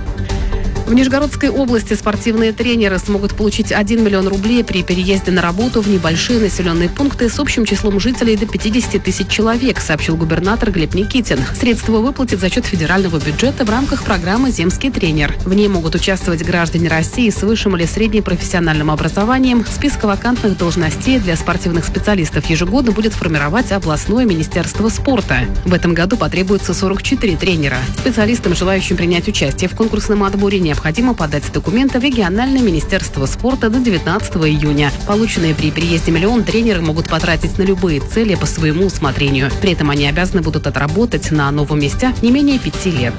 В Нижегородской области спортивные тренеры смогут получить 1 миллион рублей при переезде на работу в небольшие населенные пункты с общим числом жителей до 50 тысяч человек, сообщил губернатор Глеб Никитин. Средства выплатят за счет федерального бюджета в рамках программы «Земский тренер». В ней могут участвовать граждане России с высшим или среднепрофессиональным образованием. Список вакантных должностей для спортивных специалистов ежегодно будет формировать областное министерство спорта. В этом году потребуется 44 тренера. Специалистам, желающим принять участие в конкурсном отборе, необходимо подать документы в региональное министерство спорта до 19 июня. Полученные при переезде миллион тренеры могут потратить на любые цели по своему усмотрению. При этом они обязаны будут отработать на новом месте не менее 5 лет.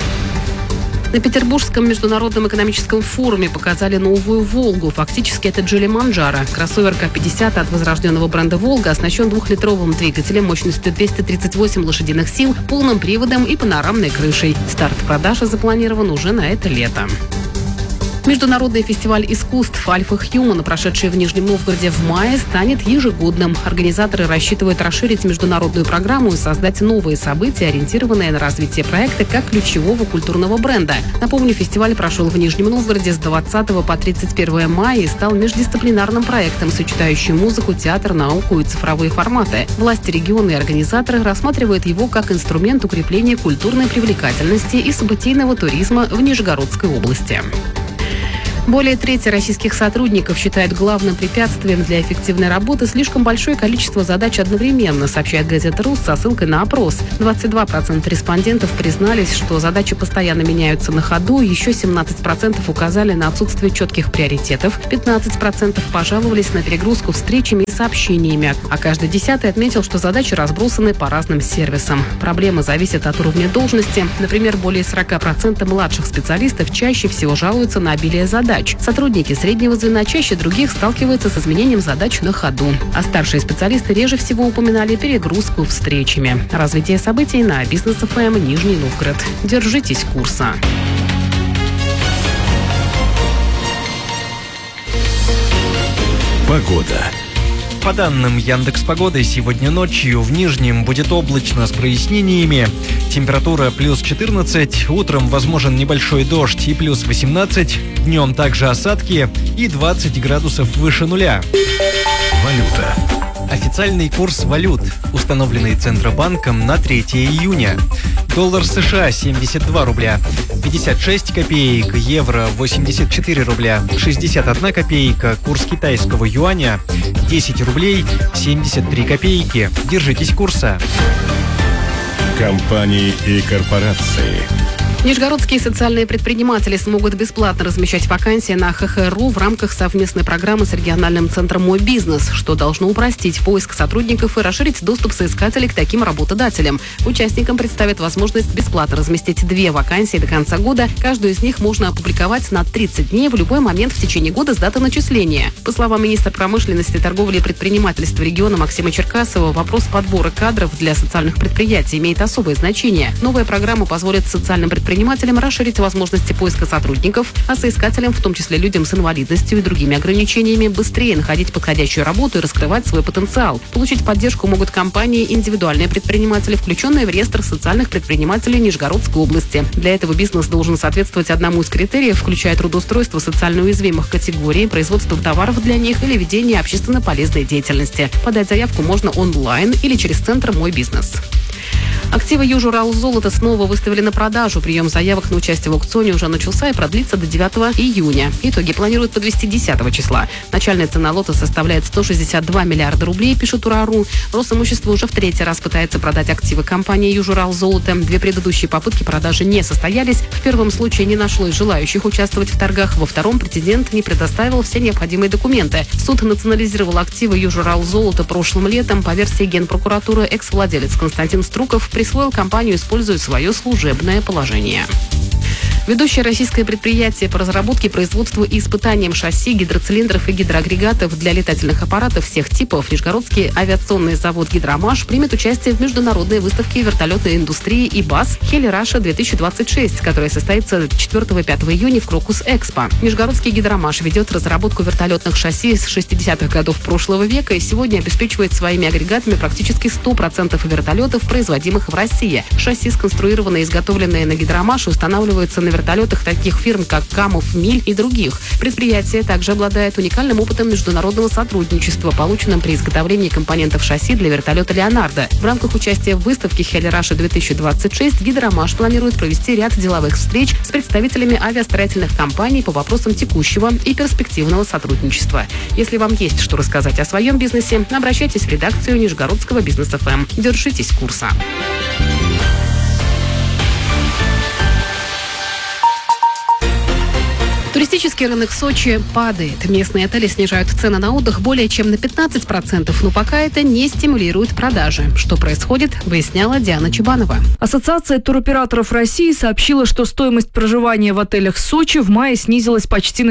На Петербургском международном экономическом форуме показали новую «Волгу». Фактически это Джили Манджаро. Кроссовер К-50 от возрожденного бренда «Волга» оснащен двухлитровым двигателем мощностью 238 лошадиных сил, полным приводом и панорамной крышей. Старт продажи запланирован уже на это лето. Международный фестиваль искусств «Альфа Хьюман», прошедший в Нижнем Новгороде в мае, станет ежегодным. Организаторы рассчитывают расширить международную программу и создать новые события, ориентированные на развитие проекта как ключевого культурного бренда. Напомню, фестиваль прошел в Нижнем Новгороде с 20 по 31 мая и стал междисциплинарным проектом, сочетающим музыку, театр, науку и цифровые форматы. Власти региона и организаторы рассматривают его как инструмент укрепления культурной привлекательности и событийного туризма в Нижегородской области. Более трети российских сотрудников считают главным препятствием для эффективной работы слишком большое количество задач одновременно, сообщает газета «Рус» со ссылкой на опрос. 22% респондентов признались, что задачи постоянно меняются на ходу, еще 17% указали на отсутствие четких приоритетов, 15% пожаловались на перегрузку встречами и сообщениями, а каждый 10-й отметил, что задачи разбросаны по разным сервисам. Проблема зависит от уровня должности. Например, более 40% младших специалистов чаще всего жалуются на обилие задач. Сотрудники среднего звена чаще других сталкиваются с изменением задач на ходу. А старшие специалисты реже всего упоминали перегрузку встречами. Развитие событий на Бизнес ФМ Нижний Новгород. Держитесь курса. Погода. По данным Яндекс.Погоды, сегодня ночью в Нижнем будет облачно с прояснениями. Температура плюс 14, утром возможен небольшой дождь и плюс 18, днем также осадки и 20 градусов выше нуля. Валюта. Официальный курс валют, установленный Центробанком на 3 июня. Доллар США 72 рубля, 56 копеек, евро 84 рубля, 61 копейка, курс китайского юаня 10 рублей 73 копейки. Держитесь курса. Компании и корпорации. Нижегородские социальные предприниматели смогут бесплатно размещать вакансии на ХХРУ в рамках совместной программы с региональным центром «Мой бизнес», что должно упростить поиск сотрудников и расширить доступ соискателей к таким работодателям. Участникам представят возможность бесплатно разместить 2 вакансии до конца года. Каждую из них можно опубликовать на 30 дней в любой момент в течение года с даты начисления. По словам министра промышленности, торговли и предпринимательства региона Максима Черкасова, вопрос подбора кадров для социальных предприятий имеет особое значение. Новая программа позволит социальным предпринимателям расширить возможности поиска сотрудников, а соискателям, в том числе людям с инвалидностью и другими ограничениями, быстрее находить подходящую работу и раскрывать свой потенциал. Получить поддержку могут компании и индивидуальные предприниматели, включенные в реестр социальных предпринимателей Нижегородской области. Для этого бизнес должен соответствовать одному из критериев, включая трудоустройство социально уязвимых категорий, производство товаров для них или ведение общественно полезной деятельности. Подать заявку можно онлайн или через центр «Мой бизнес». Активы Южуралзолота снова выставили на продажу. Прием заявок на участие в аукционе уже начался и продлится до 9 июня. Итоги планируют подвести 10 числа. Начальная цена лота составляет 162 миллиарда рублей, пишет УРАРУ. Росимущество уже в 3-й раз пытается продать активы компании Южуралзолота. 2 предыдущие попытки продажи не состоялись. В первом случае не нашлось желающих участвовать в торгах. Во втором претендент не предоставил все необходимые документы. Суд национализировал активы Южуралзолота прошлым летом. По версии Генпрокуратуры, экс-владелец Константин Струков присвоил компанию, используя свое служебное положение. Ведущее российское предприятие по разработке, производству и испытаниям шасси, гидроцилиндров и гидроагрегатов для летательных аппаратов всех типов Нижегородский авиационный завод «Гидромаш» примет участие в международной выставке вертолетной индустрии ИБАС «Хели-Раша-2026», которая состоится 4-5 июня в Крокус-Экспо. Нижегородский «Гидромаш» ведет разработку вертолетных шасси с 60-х годов прошлого века и сегодня обеспечивает своими агрегатами практически 100% вертолетов, производимых в России. Шасси, сконструированные и изготовленные на «Гидромаше», устанавливаются на вертолетах таких фирм, как «Камов», «Миль» и других. Предприятие также обладает уникальным опытом международного сотрудничества, полученным при изготовлении компонентов шасси для вертолета «Леонардо». В рамках участия в выставке «Хели-Раша-2026» «Гидромаш» планирует провести ряд деловых встреч с представителями авиастроительных компаний по вопросам текущего и перспективного сотрудничества. Если вам есть что рассказать о своем бизнесе, обращайтесь в редакцию Нижегородского Бизнес ФМ. Держитесь курса. Туристический рынок Сочи падает. Местные отели снижают цены на отдых более чем на 15%, но пока это не стимулирует продажи. Что происходит, выясняла Диана Чебанова. Ассоциация туроператоров России сообщила, что стоимость проживания в отелях Сочи в мае снизилась почти на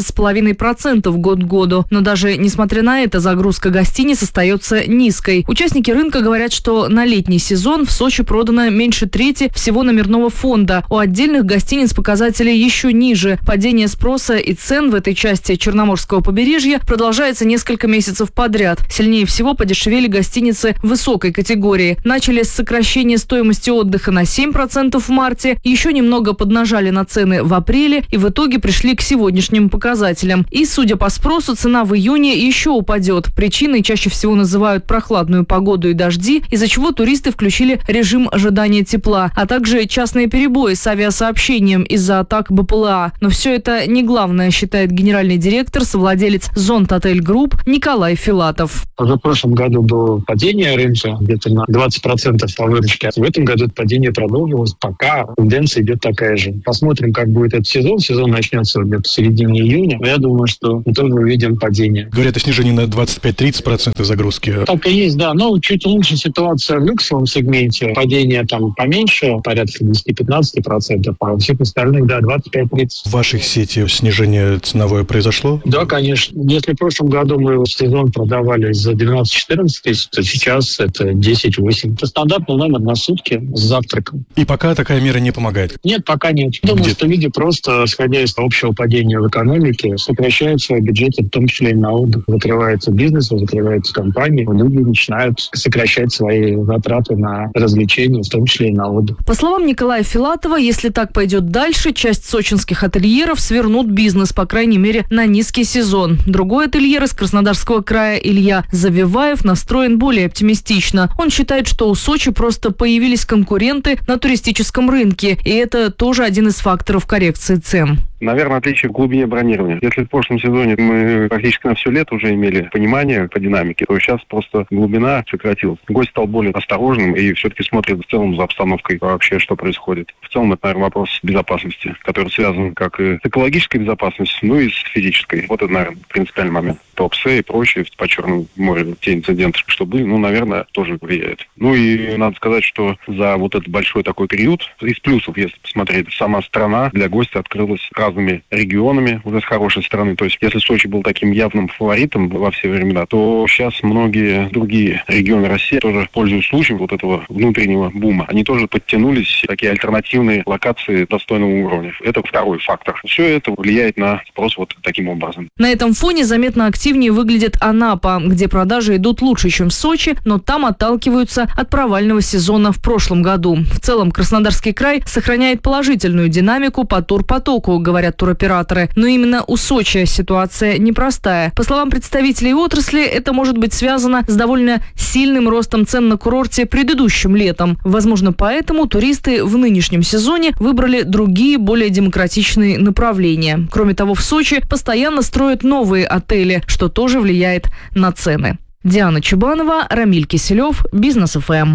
15,5% год к году. Но даже несмотря на это, загрузка гостиниц остается низкой. Участники рынка говорят, что на летний сезон в Сочи продано меньше трети всего номерного фонда. У отдельных гостиниц показатели еще ниже. Падение спроса и цен в этой части Черноморского побережья продолжается несколько месяцев подряд. Сильнее всего подешевели гостиницы высокой категории. Начали с сокращения стоимости отдыха на 7% в марте, еще немного поднажали на цены в апреле и в итоге пришли к сегодняшним показателям. И, судя по спросу, цена в июне еще упадет. Причиной чаще всего называют прохладную погоду и дожди, из-за чего туристы включили режим ожидания тепла, а также частные перебои с авиасообщением из-за атак БПЛА. Но все это не главное, считает генеральный директор, совладелец Зонт Отель Групп Николай Филатов. В прошлом году было падение рынка где-то на 20% по выручке. В этом году это падение продолжилось, пока тенденция идет такая же. Посмотрим, как будет этот сезон. Сезон начнется где-то в середине июня. Я думаю, что мы тоже увидим падение. Говорят о снижении на 25-30% загрузки. Так и есть, да. Но чуть лучше ситуация в люксовом сегменте. Падение там поменьше, порядка 10-15%. А во всех остальных, да, 25-30%. В ваших сетях снижение ценовое произошло? Да, конечно. Если в прошлом году мы сезон продавали за 12-14 тысяч, то сейчас это 10-8. Это стандартный номер на сутки с завтраком. И пока такая мера не помогает? Нет, пока нет. Думаю, что люди просто, исходя из общего падения в экономике, сокращают свои бюджеты, в том числе и на отдых. Закрывается бизнес, закрываются компании. Люди начинают сокращать свои затраты на развлечения, в том числе и на отдых. По словам Николая Филатова, если так пойдет дальше, часть сочинских ательеров свернут бизнес, по крайней мере, на низкий сезон. Другой ательер из Краснодарского края Илья Завиваев настроен более оптимистично. Он считает, что у Сочи просто появились конкуренты на туристическом рынке, и это тоже один из факторов коррекции цен. Наверное, отличие в глубине бронирования. Если в прошлом сезоне мы практически на все лето уже имели понимание по динамике, то сейчас просто глубина сократилась. Гость стал более осторожным и все-таки смотрит в целом за обстановкой вообще, что происходит. В целом, это, наверное, вопрос безопасности, который связан как и с экологической безопасностью, ну и с физической. Вот это, наверное, принципиальный момент. Туапсе и прочее по Черному морю, те инциденты, что были, наверное, тоже влияет. И надо сказать, что за вот этот большой такой период, из плюсов, если посмотреть, сама страна для гостя открылась разными регионами уже с хорошей стороны. То есть, если Сочи был таким явным фаворитом во все времена, то сейчас многие другие регионы России тоже, пользуясь случаем вот этого внутреннего бума, они тоже подтянулись, такие альтернативные локации достойного уровня. Это второй фактор. Все это влияет на спрос вот таким образом. На этом фоне заметно активнее выглядит Анапа, где продажи идут лучше, чем в Сочи, но там отталкиваются от провального сезона в прошлом году. В целом Краснодарский край сохраняет положительную динамику по турпотоку, говорят туроператоры. Но именно у Сочи ситуация непростая. По словам представителей отрасли, это может быть связано с довольно сильным ростом цен на курорте предыдущим летом. Возможно, поэтому туристы в нынешнем сезоне выбрали другие, более демократичные направления. Кроме того, в Сочи постоянно строят новые отели, что тоже влияет на цены. Диана Чебанова, Рамиль Киселев, Бизнес ФМ.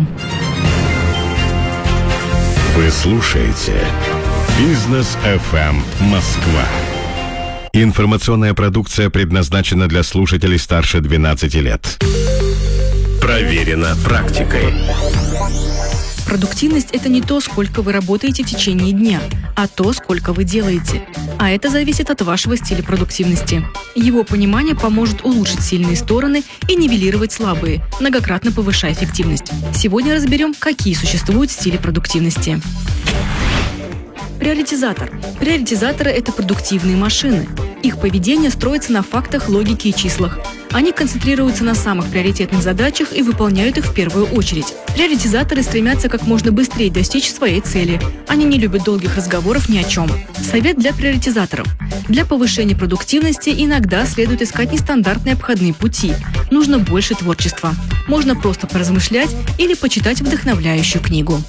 Вы слушаете Бизнес ФМ Москва. Информационная продукция предназначена для слушателей старше 12 лет. Проверено практикой. Продуктивность – это не то, сколько вы работаете в течение дня, а то, сколько вы делаете. А это зависит от вашего стиля продуктивности. Его понимание поможет улучшить сильные стороны и нивелировать слабые, многократно повышая эффективность. Сегодня разберем, какие существуют стили продуктивности. Приоритизатор. Приоритизаторы – это продуктивные машины. Их поведение строится на фактах, логике и числах. Они концентрируются на самых приоритетных задачах и выполняют их в первую очередь. Приоритизаторы стремятся как можно быстрее достичь своей цели. Они не любят долгих разговоров ни о чем. Совет для приоритизаторов. Для повышения продуктивности иногда следует искать нестандартные обходные пути. Нужно больше творчества. Можно просто поразмышлять или почитать вдохновляющую книгу.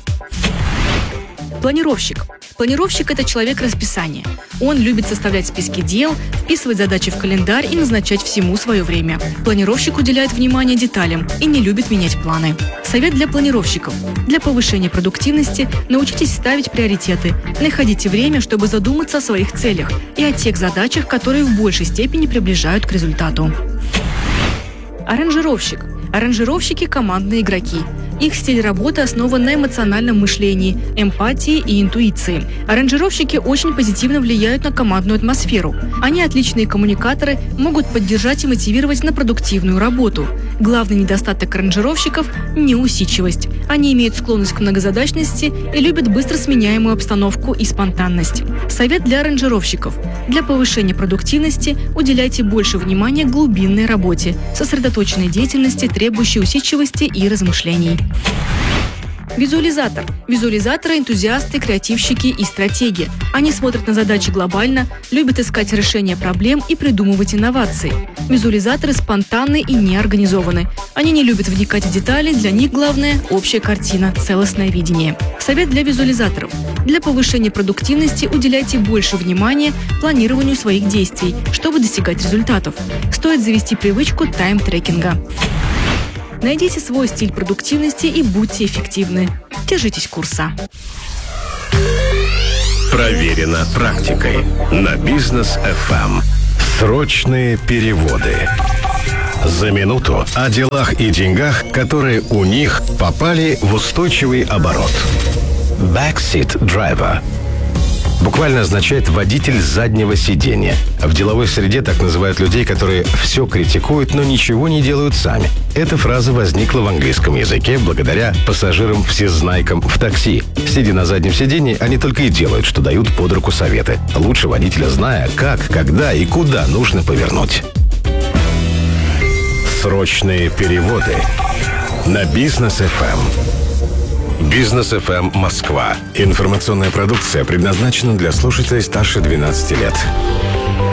Планировщик. Планировщик – это человек расписания. Он любит составлять списки дел, вписывать задачи в календарь и назначать всему свое время. Планировщик уделяет внимание деталям и не любит менять планы. Совет для планировщиков. Для повышения продуктивности научитесь ставить приоритеты. Находите время, чтобы задуматься о своих целях и о тех задачах, которые в большей степени приближают к результату. Аранжировщик. Аранжировщики – командные игроки. Их стиль работы основан на эмоциональном мышлении, эмпатии и интуиции. Аранжировщики очень позитивно влияют на командную атмосферу. Они отличные коммуникаторы, могут поддержать и мотивировать на продуктивную работу. Главный недостаток аранжировщиков – неусидчивость. Они имеют склонность к многозадачности и любят быстро сменяемую обстановку и спонтанность. Совет для аранжировщиков. Для повышения продуктивности уделяйте больше внимания глубинной работе, сосредоточенной деятельности, требующей усидчивости и размышлений. Визуализатор. Визуализаторы – энтузиасты, креативщики и стратеги. Они смотрят на задачи глобально, любят искать решения проблем и придумывать инновации. Визуализаторы спонтанны и неорганизованы. Они не любят вникать в детали, для них главное – общая картина, целостное видение. Совет для визуализаторов. Для повышения продуктивности уделяйте больше внимания планированию своих действий, чтобы достигать результатов. Стоит завести привычку тайм-трекинга. Найдите свой стиль продуктивности и будьте эффективны. Держитесь курса. Проверено практикой на Бизнес FM. Срочные переводы. За минуту о делах и деньгах, которые у них попали в устойчивый оборот. Backseat driver буквально означает водитель заднего сиденья. В деловой среде так называют людей, которые все критикуют, но ничего не делают сами. Эта фраза возникла в английском языке благодаря пассажирам-всезнайкам в такси. Сидя на заднем сиденье, они только и делают, что дают под руку советы. Лучше водителя, зная, как, когда и куда нужно повернуть. Срочные переводы на Бизнес FM. Бизнес FM Москва. Информационная продукция предназначена для слушателей старше 12 лет.